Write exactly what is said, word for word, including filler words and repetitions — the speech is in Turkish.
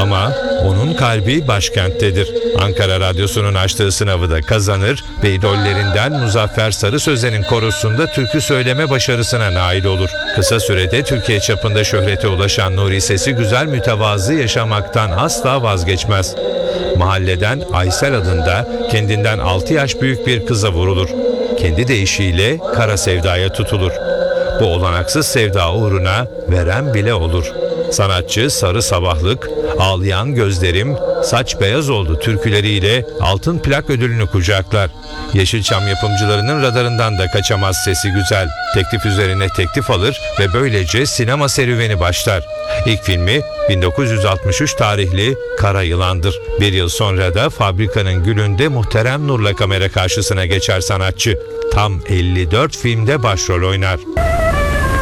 Ama onun kalbi başkenttedir. Ankara Radyosu'nun açtığı sınavı da kazanır ve idollerinden Muzaffer Sarı Sözen'in korosunda türkü söyleme başarısına nail olur. Kısa sürede Türkiye çapında şöhrete ulaşan Nuri sesi güzel mütevazı yaşamaktan asla vazgeçmez. Mahalleden Aysel adında kendinden altı yaş büyük bir kıza vurulur. Kendi deyişiyle kara sevdaya tutulur. Bu olanaksız sevda uğruna veren bile olur. Sanatçı Sarı Sabahlık, Ağlayan Gözlerim, Saç Beyaz Oldu türküleriyle altın plak ödülünü kucaklar. Yeşilçam yapımcılarının radarından da kaçamaz sesi güzel. Teklif üzerine teklif alır ve böylece sinema serüveni başlar. İlk filmi bin dokuz yüz altmış üç tarihli Kara Yılan'dır. Bir yıl sonra da Fabrikanın Gülü'nde Muhterem Nur'la kamera karşısına geçer sanatçı. Tam elli dört filmde başrol oynar.